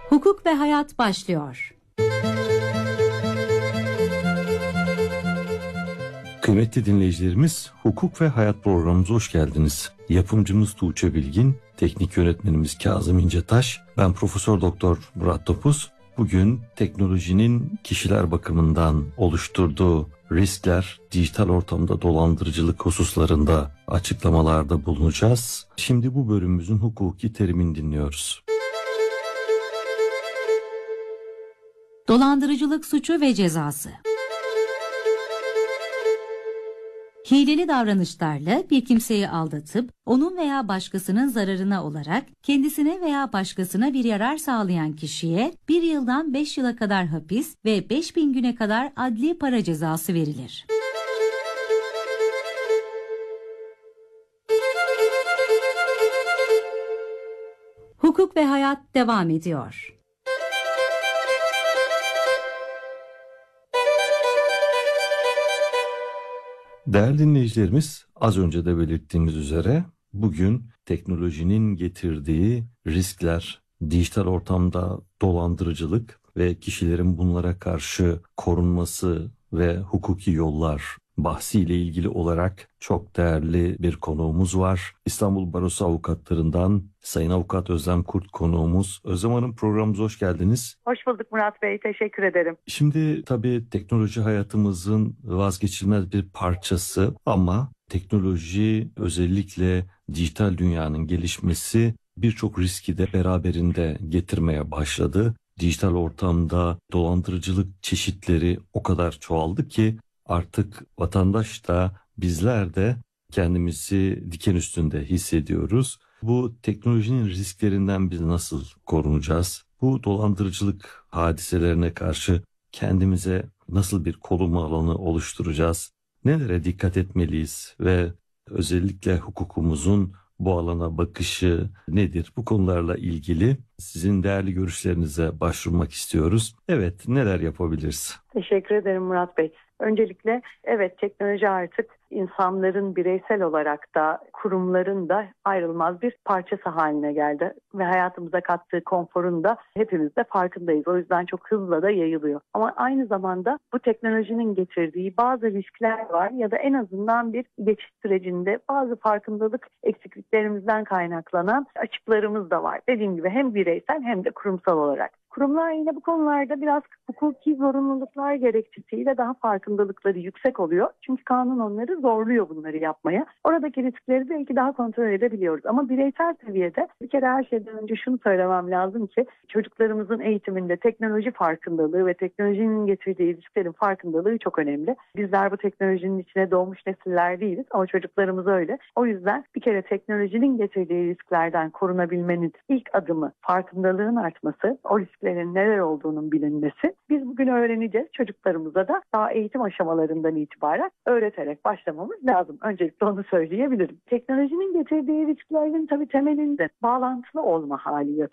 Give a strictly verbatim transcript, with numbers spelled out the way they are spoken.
Hukuk ve Hayat başlıyor. Kıymetli dinleyicilerimiz, Hukuk ve Hayat programımıza hoş geldiniz. Yapımcımız Tuğçe Bilgin, teknik yönetmenimiz Kazım İncetaş, ben Profesör Doktor Murat Topuz. Bugün teknolojinin kişiler bakımından oluşturduğu riskler, dijital ortamda dolandırıcılık hususlarında açıklamalarda bulunacağız. Şimdi bu bölümümüzün hukuki terimini dinliyoruz. Dolandırıcılık suçu ve cezası. Hileli davranışlarla bir kimseyi aldatıp onun veya başkasının zararına olarak kendisine veya başkasına bir yarar sağlayan kişiye bir yıldan beş yıla kadar hapis ve beş bin güne kadar adli para cezası verilir. Hukuk ve Hayat devam ediyor. Değerli dinleyicilerimiz, az önce de belirttiğimiz üzere bugün teknolojinin getirdiği riskler, dijital ortamda dolandırıcılık ve kişilerin bunlara karşı korunması ve hukuki yollar bahsiyle ilgili olarak çok değerli bir konuğumuz var. İstanbul Barosu Avukatlarından Sayın Avukat Özlem Kurt konuğumuz. Özlem Hanım, programımıza hoş geldiniz. Hoş bulduk Murat Bey, teşekkür ederim. Şimdi tabii teknoloji hayatımızın vazgeçilmez bir parçası ama teknoloji, özellikle dijital dünyanın gelişmesi birçok riski de beraberinde getirmeye başladı. Dijital ortamda dolandırıcılık çeşitleri o kadar çoğaldı ki artık vatandaş da bizler de kendimizi diken üstünde hissediyoruz. Bu teknolojinin risklerinden biz nasıl korunacağız? Bu dolandırıcılık hadiselerine karşı kendimize nasıl bir koruma alanı oluşturacağız? Nelere dikkat etmeliyiz ve özellikle hukukumuzun bu alana bakışı nedir? Bu konularla ilgili sizin değerli görüşlerinize başvurmak istiyoruz. Evet, neler yapabiliriz? Teşekkür ederim Murat Bey. Öncelikle evet, teknoloji artık insanların bireysel olarak da kurumların da ayrılmaz bir parçası haline geldi ve hayatımıza kattığı konforun da hepimiz de farkındayız. O yüzden çok hızla da yayılıyor. Ama aynı zamanda bu teknolojinin getirdiği bazı riskler var ya da en azından bir geçiş sürecinde bazı farkındalık eksikliklerimizden kaynaklanan açıklarımız da var. Dediğim gibi hem bireysel hem de kurumsal olarak. Kurumlar yine bu konularda biraz hukuki zorunluluklar gerekçesiyle daha farkındalıkları yüksek oluyor. Çünkü kanun onları zorluyor bunları yapmaya. Oradaki riskleri belki daha kontrol edebiliyoruz. Ama bireysel seviyede bir kere her şeyden önce şunu söylemem lazım ki çocuklarımızın eğitiminde teknoloji farkındalığı ve teknolojinin getirdiği risklerin farkındalığı çok önemli. Bizler bu teknolojinin içine doğmuş nesiller değiliz ama çocuklarımız öyle. O yüzden bir kere teknolojinin getirdiği risklerden korunabilmenin ilk adımı farkındalığın artması, o risklerin neler olduğunun bilinmesi. Biz bugün öğreneceğiz. Çocuklarımıza da daha eğitim aşamalarından itibaren öğreterek başlamamız lazım. Öncelikle onu söyleyebilirim. Teknolojinin getirdiği risklerin tabii temelinde bağlantılı olma hali yatıyor.